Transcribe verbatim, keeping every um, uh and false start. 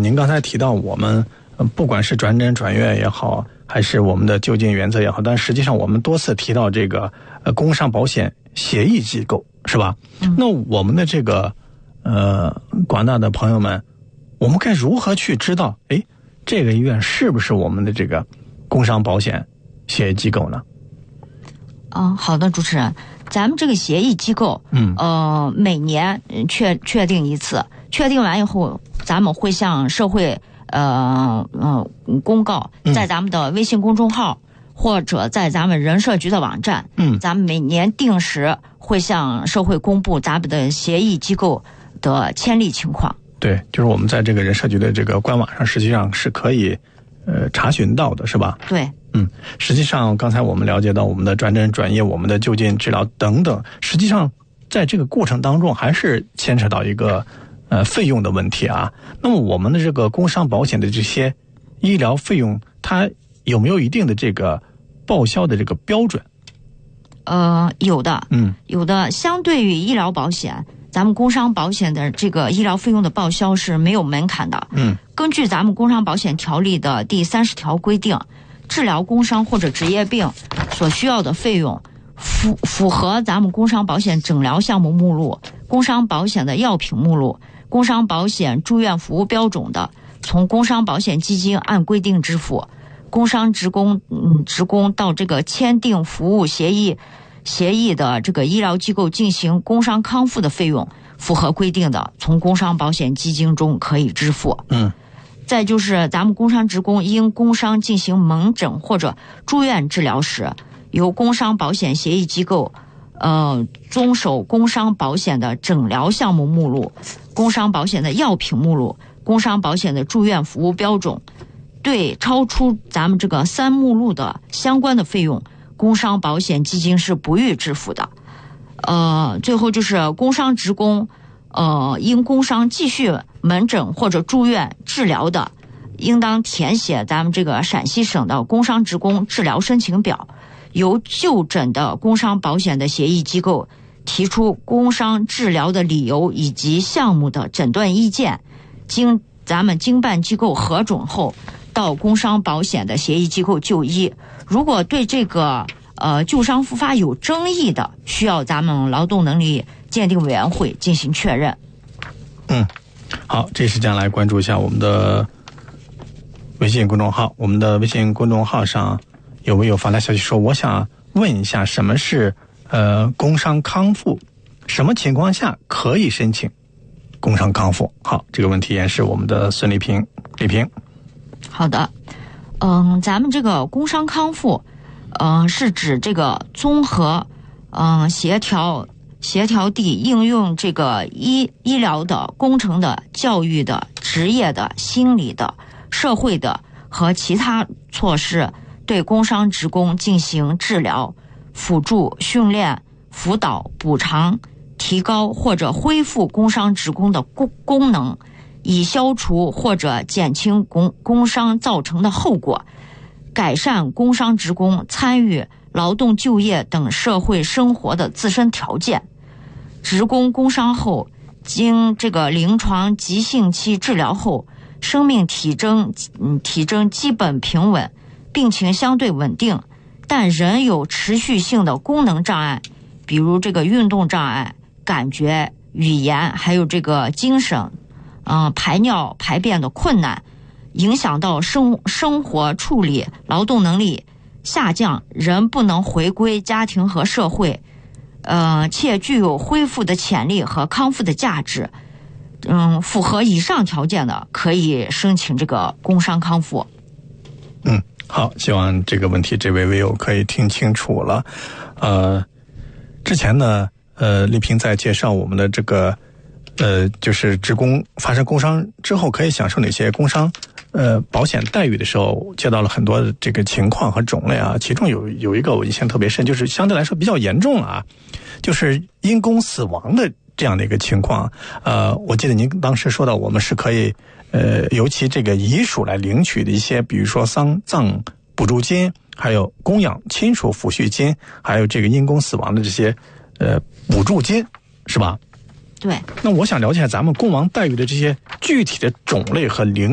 您刚才提到我们、呃、不管是转诊转院也好，还是我们的就近原则也好，但实际上我们多次提到这个呃工伤保险协议机构，是吧？嗯、那我们的这个呃广大的朋友们，我们该如何去知道，哎，这个医院是不是我们的这个工伤保险协议机构呢？ 嗯，好的，主持人，咱们这个协议机构，嗯，呃，每年确确定一次，确定完以后，咱们会向社会呃呃公告，在咱们的微信公众号、嗯、或者在咱们人社局的网站，嗯，咱们每年定时会向社会公布咱们的协议机构的签立情况。 对，就是我们在这个人社局的这个官网上，实际上是可以呃查询到的，是吧？ 对。 嗯，实际上刚才我们了解到我们的转诊转业、我们的就近治疗等等，实际上在这个过程当中还是牵扯到一个呃费用的问题啊。那么我们的这个工伤保险的这些医疗费用，它有没有一定的这个报销的这个标准？ 呃，有的，嗯，有的。相对于医疗保险，咱们工伤保险的这个医疗费用的报销是没有门槛的。嗯，根据咱们工伤保险条例的第三十条规定，治疗工伤或者职业病所需要的费用，符符合咱们工伤保险诊疗项目目录、工伤保险的药品目录、工伤保险住院服务标准的，从工伤保险基金按规定支付。工伤职工，嗯，职工到这个签订服务协议协议的这个医疗机构进行工伤康复的费用，符合规定的，从工伤保险基金中可以支付。嗯。再就是咱们工伤职工因工伤进行门诊或者住院治疗时，由工伤保险协议机构呃遵守工伤保险的诊疗项目目录、工伤保险的药品目录、工伤保险的住院服务标准，对超出咱们这个三目录的相关的费用，工伤保险基金是不予支付的。呃，最后就是工伤职工呃因工伤继续门诊或者住院治疗的，应当填写咱们这个陕西省的工伤职工治疗申请表，由就诊的工伤保险的协议机构提出工伤治疗的理由以及项目的诊断意见，经咱们经办机构核准后，到工伤保险的协议机构就医。如果对这个呃旧伤复发有争议的，需要咱们劳动能力鉴定委员会进行确认。 嗯，好，这时间来关注一下我们的微信公众号。我们的微信公众号上有没有发来消息说，我想问一下什么是呃工伤康复，什么情况下可以申请工伤康复？好，这个问题也是我们的孙丽萍。丽萍， 好的，嗯，咱们这个工伤康复，嗯、呃，是指这个综合，嗯、呃，协调。协调地应用这个医医疗的、工程的、教育的、职业的、心理的、社会的和其他措施，对工伤职工进行治疗、辅助、训练、辅导、补偿、提高或者恢复工伤职工的功功能，以消除或者减轻工工伤造成的后果，改善工伤职工参与劳动就业等社会生活的自身条件。职工工伤后，经这个临床急性期治疗后，生命体征嗯体征基本平稳，病情相对稳定，但仍有持续性的功能障碍，比如这个运动障碍、感觉、语言，还有这个精神，嗯、呃，排尿排便的困难，影响到生生活处理，劳动能力下降，人不能回归家庭和社会，呃，且具有恢复的潜力和康复的价值，嗯，符合以上条件的，可以申请这个工伤康复。 嗯，好，希望这个问题这位微友可以听清楚了。呃，之前呢，呃，丽萍在介绍我们的这个，呃，就是职工发生工伤之后可以享受哪些工伤呃保险待遇的时候，接到了很多这个情况和种类啊，其中有有一个我印象特别深，就是相对来说比较严重了啊，就是因公死亡的这样的一个情况。呃，我记得您当时说到，我们是可以呃由其这个遗属来领取的一些，比如说丧葬补助金，还有供养亲属抚恤金，还有这个因公死亡的这些呃补助金，是吧？ 对。 那我想了解咱们工亡待遇的这些具体的种类和领